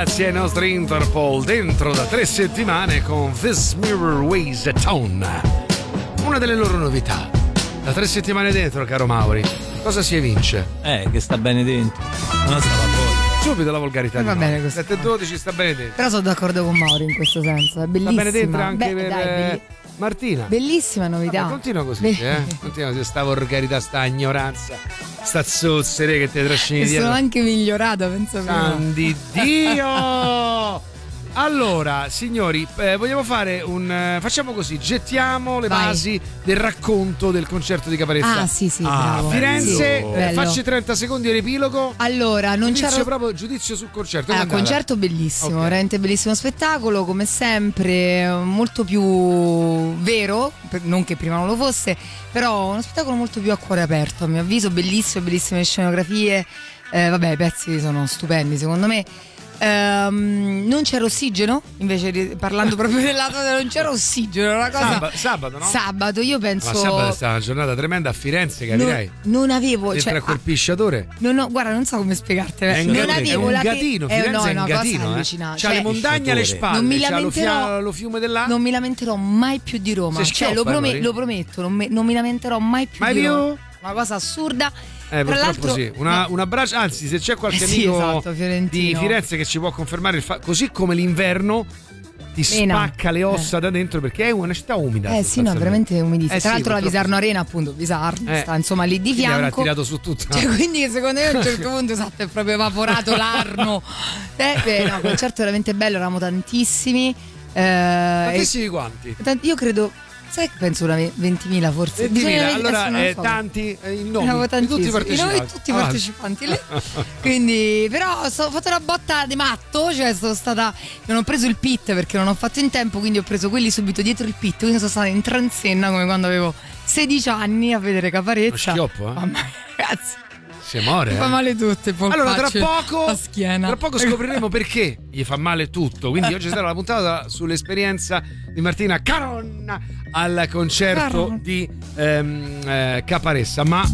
grazie ai nostri Interpol, dentro da 3 settimane con This Mirror Weighs a Ton. Una delle loro novità. Da 3 settimane dentro, caro Mauri, cosa si evince? Che sta bene dentro. Non stava fuori. Subito la volgarità. Va bene così. 7:12 sta bene dentro. Però sono d'accordo con Mauri in questo senso, è bellissima. Sta bene dentro anche per dai, Martina. bellissima novità. Continua così, continua così, sta volgarità, sta ignoranza, sta zozzere che ti trascini dietro. Sono anche migliorata, penso prima. Santi Dio! Allora, signori, vogliamo fare facciamo così, gettiamo le basi del racconto del concerto di Caparezza. Ah, sì, bravo. Firenze, Bello. facci 30 secondi di riepilogo. Allora, non c'era proprio giudizio sul concerto. concerto bellissimo, veramente bellissimo spettacolo, come sempre, molto più vero, non che prima non lo fosse, però uno spettacolo molto più a cuore aperto, a mio avviso, bellissime scenografie, i pezzi sono stupendi secondo me. Non c'era ossigeno, invece parlando proprio del lato non c'era ossigeno, una cosa. Sabato, no? Sabato, io penso. Ma sabato è stata una giornata tremenda a Firenze, capirei. Non avevo. Entra quel pisciatore. Guarda, non so come spiegarti. Non avevo un gatino, Firenze è un gatino. C'ha le montagne alle spalle, non mi c'ha lo fiume dell'acqua. Non mi lamenterò mai più di Roma. Lo prometto, non mi lamenterò mai più di Roma. Una cosa assurda. Tra l'altro sì. Un abbraccio, anzi, se c'è qualche amico di Firenze che ci può confermare così come l'inverno ti spacca le ossa da dentro, perché è una città umida. Sì, no, veramente umidissima. Tra l'altro la Visarno Arena, appunto, sta insomma lì di fianco. Avrà tirato su tutto. Quindi secondo me a un certo punto è proprio evaporato l'Arno. Il concerto veramente bello, eravamo tantissimi. Tantissimi quanti? Io credo. Sai, penso una 20.000 forse. 20.000, allora tanti in nome di tutti i partecipanti. Tutti i partecipanti lì. Quindi, però ho fatto una botta di matto, cioè sono stata. Non ho preso il pit perché non ho fatto in tempo, quindi ho preso quelli subito dietro il pit. Quindi sono stata in transenna come quando avevo 16 anni a vedere Caparezza. Lo schioppo, Mamma mia, ragazzi. Si muore. Mi fa male tutto il polpaccio. Allora, la schiena. Tra poco scopriremo perché gli fa male tutto. Quindi oggi sarà la puntata sull'esperienza di Martina Caron al concerto di Caparezza. Ma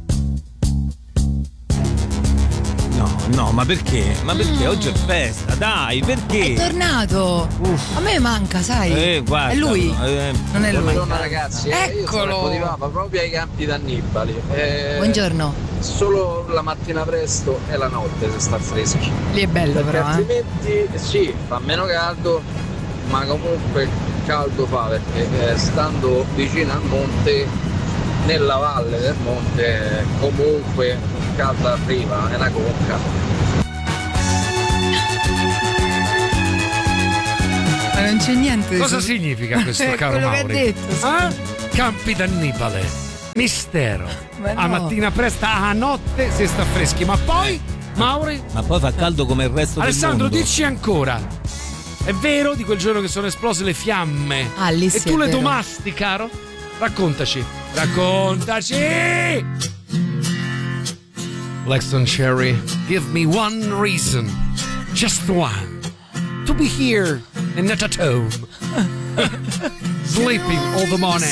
no, ma perché? Ma perché oggi è festa? Dai, perché? È tornato. A me manca, sai. Guarda, è lui. Non è lui. Buongiorno ragazzi. Io sono di Papa, proprio ai campi d'Annibali. Buongiorno. Solo la mattina presto e la notte se sta freschi. Lì è bello, perché però. Altrimenti sì, fa meno caldo, ma comunque caldo fa, perché stando vicino al monte, nella valle del monte, comunque caldo arriva, è una conca. Ma non c'è niente. Cosa significa questo, caro quello Mauri? Che ha detto, Campi d'Annibale. Mistero. No. A mattina presto, a notte si sta freschi, ma poi Mauri? Ma poi fa caldo come il resto Alessandro, del mondo. dici ancora. È vero di quel giorno che sono esplose le fiamme? Lì e sì, tu le vero. domasti, caro? Raccontaci. Lexon Cherry, give me one reason, just one, to be here and not at home, sleeping all the morning.